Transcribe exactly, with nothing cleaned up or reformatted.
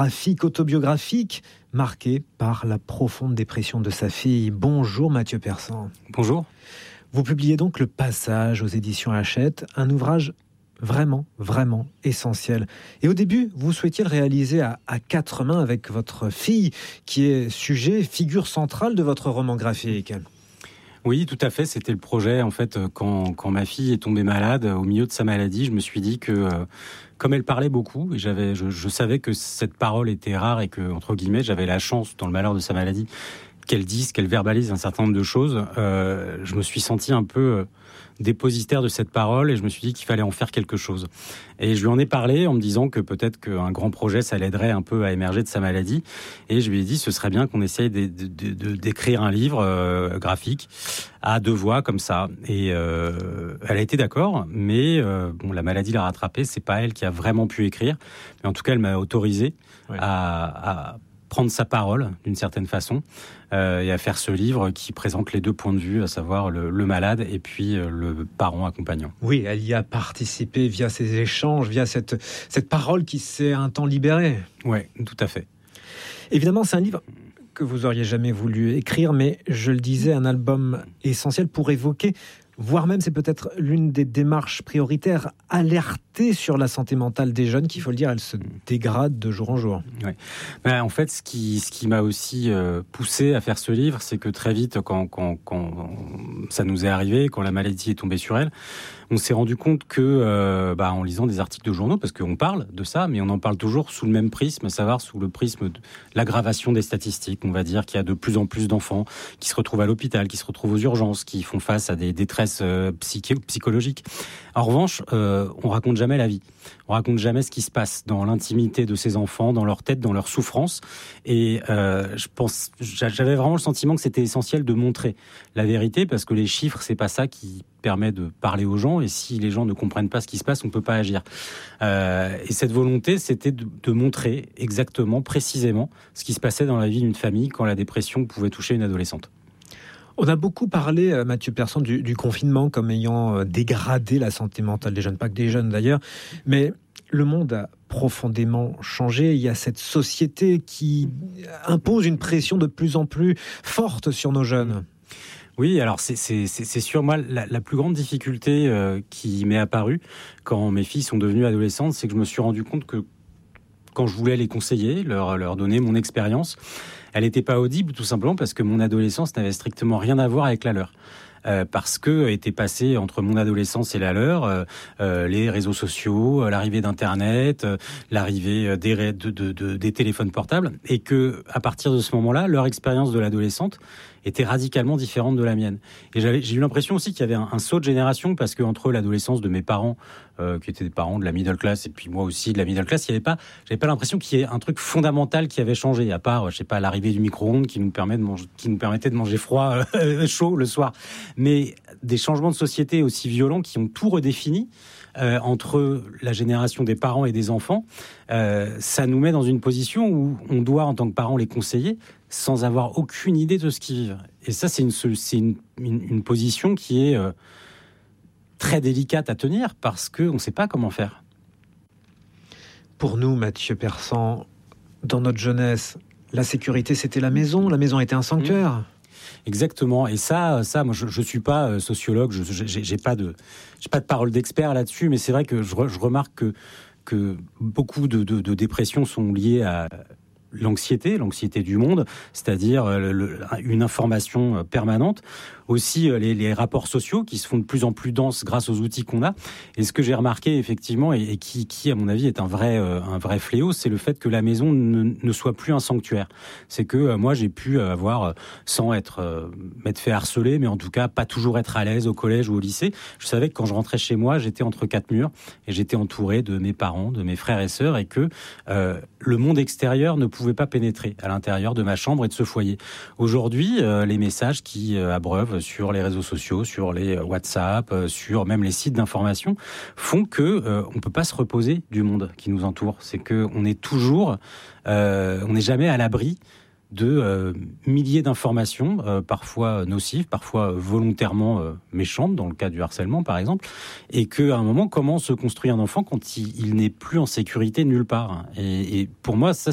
graphique, autobiographique, marqué par la profonde dépression de sa fille. Bonjour Mathieu Persant. Bonjour. Vous publiez donc Le Passage aux éditions Hachette, un ouvrage vraiment, vraiment essentiel. Et au début, vous souhaitiez le réaliser à, à quatre mains avec votre fille, qui est sujet, figure centrale de votre roman graphique. Oui, tout à fait. C'était le projet. En fait, quand, quand ma fille est tombée malade, au milieu de sa maladie, je me suis dit que, euh, comme elle parlait beaucoup, et j'avais, je, je savais que cette parole était rare et que, entre guillemets, j'avais la chance, dans le malheur de sa maladie, qu'elle dise, qu'elle verbalise un certain nombre de choses. Euh, je me suis senti un peu euh, dépositaire de cette parole et je me suis dit qu'il fallait en faire quelque chose. Et je lui en ai parlé en me disant que peut-être qu'un grand projet, ça l'aiderait un peu à émerger de sa maladie. Et je lui ai dit, ce serait bien qu'on essaye de, de, de, d'écrire un livre euh, graphique à deux voix comme ça. Et euh, elle a été d'accord, mais euh, bon, la maladie l'a rattrapée. C'est pas elle qui a vraiment pu écrire, mais en tout cas, elle m'a autorisé ouais. à, à prendre sa parole d'une certaine façon euh, et à faire ce livre qui présente les deux points de vue, à savoir le, le malade et puis euh, le parent accompagnant. Oui, elle y a participé via ces échanges, via cette, cette parole qui s'est un temps libérée. Oui, tout à fait. Évidemment, c'est un livre que vous auriez jamais voulu écrire, mais je le disais, un album essentiel pour évoquer, voire même c'est peut-être l'une des démarches prioritaires, alerter sur la santé mentale des jeunes, qu'il faut le dire, elle se dégrade de jour en jour. Ouais. Ben, en fait, ce qui, ce qui m'a aussi euh, poussé à faire ce livre, c'est que très vite, quand, quand, quand ça nous est arrivé, quand la maladie est tombée sur elle, on s'est rendu compte que, euh, bah, en lisant des articles de journaux, parce qu'on parle de ça, mais on en parle toujours sous le même prisme, à savoir sous le prisme de l'aggravation des statistiques. On va dire qu'il y a de plus en plus d'enfants qui se retrouvent à l'hôpital, qui se retrouvent aux urgences, qui font face à des détresses euh, psyché- psychologiques. En revanche, euh, on raconte jamais la vie. On raconte jamais ce qui se passe dans l'intimité de ces enfants, dans leur tête, dans leur souffrance. Et euh, je pense, j'avais vraiment le sentiment que c'était essentiel de montrer la vérité, parce que les chiffres, c'est pas ça qui permet de parler aux gens, et si les gens ne comprennent pas ce qui se passe, on ne peut pas agir. Euh, et cette volonté, c'était de, de montrer exactement, précisément, ce qui se passait dans la vie d'une famille quand la dépression pouvait toucher une adolescente. On a beaucoup parlé, Mathieu Persant, du, du confinement comme ayant dégradé la santé mentale des jeunes, pas que des jeunes d'ailleurs, mais le monde a profondément changé. Il y a cette société qui impose une pression de plus en plus forte sur nos jeunes. Oui, alors c'est, c'est, c'est, c'est sûr, moi, la, la plus grande difficulté euh, qui m'est apparue quand mes filles sont devenues adolescentes, c'est que je me suis rendu compte que quand je voulais les conseiller, leur, leur donner mon expérience, elle n'était pas audible, tout simplement parce que mon adolescence n'avait strictement rien à voir avec la leur. Euh, parce que était passé entre mon adolescence et la leur euh, euh, les réseaux sociaux, euh, l'arrivée d'Internet, euh, l'arrivée des, de, de, de, des téléphones portables, et que à partir de ce moment-là, leur expérience de l'adolescente était radicalement différente de la mienne. Et j'avais, j'ai eu l'impression aussi qu'il y avait un, un saut de génération, parce que entre l'adolescence de mes parents, euh, qui étaient des parents de la middle class, et puis moi aussi de la middle class, il y avait pas, j'avais pas l'impression qu'il y ait un truc fondamental qui avait changé, à part, je sais pas, l'arrivée du micro-ondes qui nous permet de manger, qui nous permettait de manger froid, euh, chaud le soir. Mais des changements de société aussi violents qui ont tout redéfini. Euh, entre la génération des parents et des enfants, euh, ça nous met dans une position où on doit, en tant que parents, les conseiller sans avoir aucune idée de ce qu'ils vivent. Et ça, c'est une, c'est une, une, une position qui est euh, très délicate à tenir, parce qu'on ne sait pas comment faire. Pour nous, Mathieu Persant, dans notre jeunesse, la sécurité, c'était la maison. La maison était un sanctuaire. Mmh. Exactement. Et ça, ça, moi, je, je suis pas sociologue, je, j'ai, j'ai pas de, j'ai pas de parole d'expert là-dessus, mais c'est vrai que je, je remarque que que beaucoup de, de, de dépressions sont liées à l'anxiété, l'anxiété du monde, c'est-à-dire le, le, une information permanente. Aussi les, les rapports sociaux qui se font de plus en plus denses grâce aux outils qu'on a. Et ce que j'ai remarqué effectivement, et, et qui, qui à mon avis est un vrai, euh, un vrai fléau, c'est le fait que la maison ne, ne soit plus un sanctuaire. C'est que euh, moi j'ai pu avoir, euh, sans être euh, m'être fait harceler, mais en tout cas pas toujours être à l'aise au collège ou au lycée, je savais que quand je rentrais chez moi, j'étais entre quatre murs et j'étais entouré de mes parents, de mes frères et sœurs, et que euh, le monde extérieur ne pouvait pas pénétrer à l'intérieur de ma chambre et de ce foyer. Aujourd'hui, euh, les messages qui euh, abreuvent sur les réseaux sociaux, sur les WhatsApp, sur même les sites d'information, font que euh, on peut pas se reposer du monde qui nous entoure. C'est que on est toujours, euh, on n'est jamais à l'abri de euh, milliers d'informations, euh, parfois nocives, parfois volontairement euh, méchantes, dans le cas du harcèlement par exemple, et qu'à un moment, comment se construit un enfant quand il, il n'est plus en sécurité nulle part. Et, et pour moi, ça